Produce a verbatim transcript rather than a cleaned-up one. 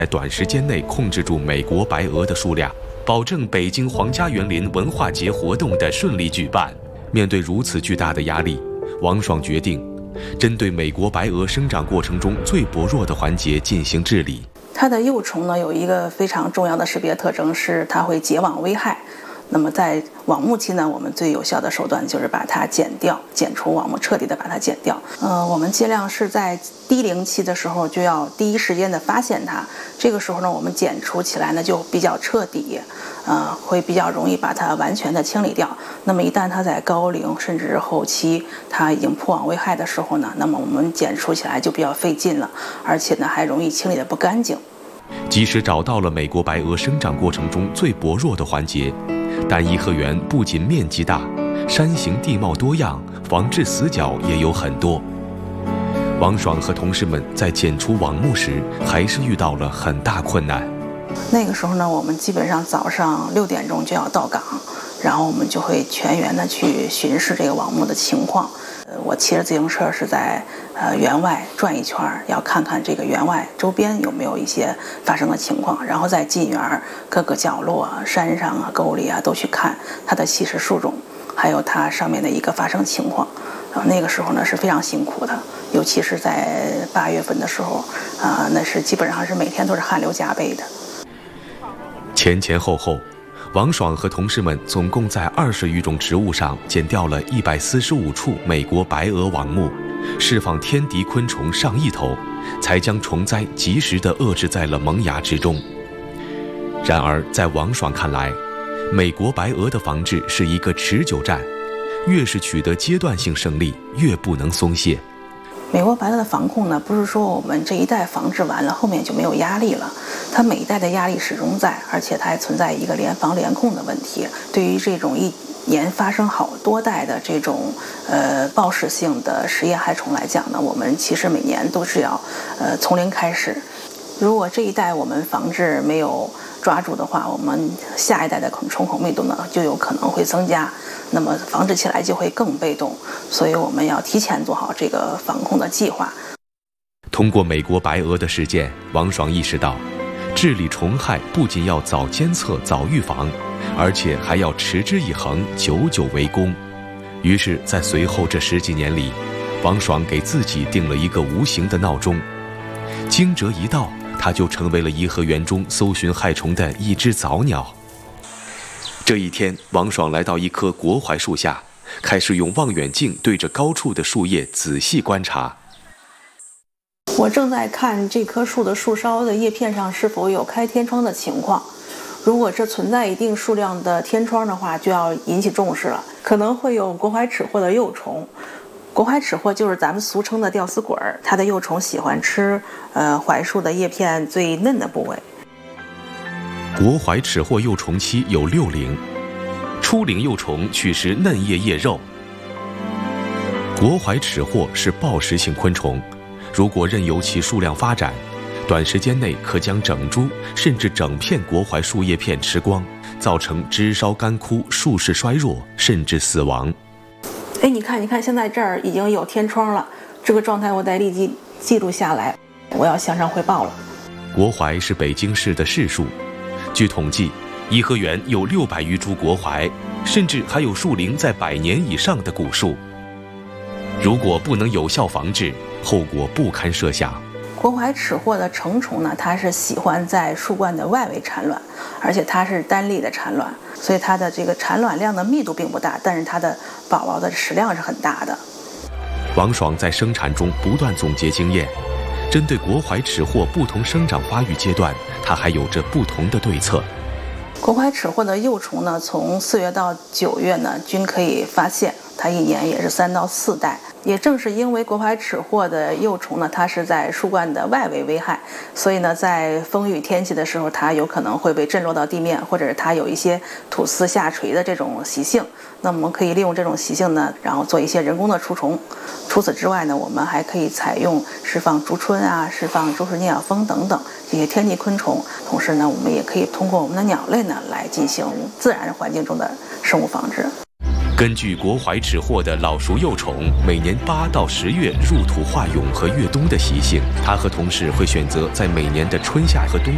在短时间内控制住美国白鹅的数量，保证北京皇家园林文化节活动的顺利举办。面对如此巨大的压力，王爽决定针对美国白鹅生长过程中最薄弱的环节进行治理。 它的幼虫呢有一个非常重要的识别特征，是它会结网危害。那么在网目期呢，我们最有效的手段就是把它剪掉，剪除网目，彻底的把它剪掉。呃，我们尽量是在低龄期的时候就要第一时间的发现它，这个时候呢，我们剪除起来呢就比较彻底，呃，会比较容易把它完全的清理掉。那么一旦它在高龄甚至是后期它已经破网危害的时候呢，那么我们剪除起来就比较费劲了，而且呢还容易清理的不干净。 即使找到了美国白鹅生长过程中最薄弱的环节，但颐和园不仅面积大，山形地貌多样，防治死角也有很多。王爽和同事们在剪除网目时，还是遇到了很大困难。 那个时候呢，我们基本上早上六点钟就要到岗，然后我们就会全员的去巡视这个网目的情况。呃，我骑着自行车是在呃园外转一圈，要看看这个园外周边有没有一些发生的情况，然后再进园各个角落啊、山上啊、沟里啊都去看它的栖息树种，还有它上面的一个发生情况。然后那个时候呢是非常辛苦的，尤其是在八月份的时候啊、呃，那是基本上是每天都是汗流浃背的。 前前后后，王爽和同事们总共在二十余种植物上剪掉了一百四十五处美国白鹅网目，释放天敌昆虫上亿头，才将虫灾及时地遏制在了萌芽之中。然而，在王爽看来，美国白鹅的防治是一个持久战，越是取得阶段性胜利，越不能松懈。 美国白鹅的防控呢，不是说我们这一代防治完了，后面就没有压力了。它每一代的压力始终在，而且它还存在一个联防联控的问题。对于这种一年发生好多代的这种呃报时性的食叶害虫来讲呢，我们其实每年都是要呃从零开始。如果这一代我们防治没有抓住的话，我们下一代的虫口密度呢就有可能会增加，那么防治起来就会更被动，所以我们要提前做好这个防控的计划。 通过美国白鹅的事件，王爽意识到，治理虫害不仅要早监测、早预防，而且还要持之以恒、久久为功。于是，在随后这十几年里，王爽给自己定了一个无形的闹钟，惊蛰一到，他就成为了颐和园中搜寻害虫的一只早鸟。这一天，王爽来到一棵国槐树下，开始用望远镜对着高处的树叶仔细观察。 我正在看这棵树的树梢的叶片上是否有开天窗的情况，如果这存在一定数量的天窗的话，就要引起重视了，可能会有国槐齿货的幼虫。国槐齿货就是咱们俗称的吊死鬼儿，它的幼虫喜欢吃呃槐树的叶片最嫩的部位。 国槐齿货幼虫期有六龄，初龄幼虫取食嫩叶叶肉。国槐齿货是抱食性昆虫，如果任由其数量发展，短时间内可将整株甚至整片国槐树叶片吃光，造成枝梢干枯、树势衰弱，甚至死亡。 哎，你看，你看，现在这儿已经有天窗了，这个状态我得立即记录下来，我要向上汇报了。 国槐是北京市的市树，据统计，颐和园有六百余株国槐，甚至还有树龄在百年以上的古树。如果不能有效防治，后果不堪设想。 国槐齿货的成虫呢，它是喜欢在树冠的外围产卵，而且它是单粒的产卵，所以它的这个产卵量的密度并不大，但是它的宝宝的食量是很大的。 王爽在生产中不断总结经验，针对国槐齿货不同生长发育阶段，他还有着不同的对策。 国槐齿货的幼虫呢，从四月到九月呢，均可以发现，它一年也是三到四代。也正是因为国槐齿货的幼虫呢，它是在树冠的外围危害，所以呢，在风雨天气的时候，它有可能会被震落到地面，或者是它有一些吐丝下垂的这种习性。那么我们可以利用这种习性呢，然后做一些人工的除虫。除此之外呢，我们还可以采用释放竹莼啊、释放周氏聂小蜂等等这些天敌昆虫。同时呢，我们也可以通过我们的鸟类呢，来进行自然环境中的生物防治。 根据国槐齿货的老熟幼虫每年八到十月入土化蛹和越冬的习性，他和同事会选择在每年的春夏和冬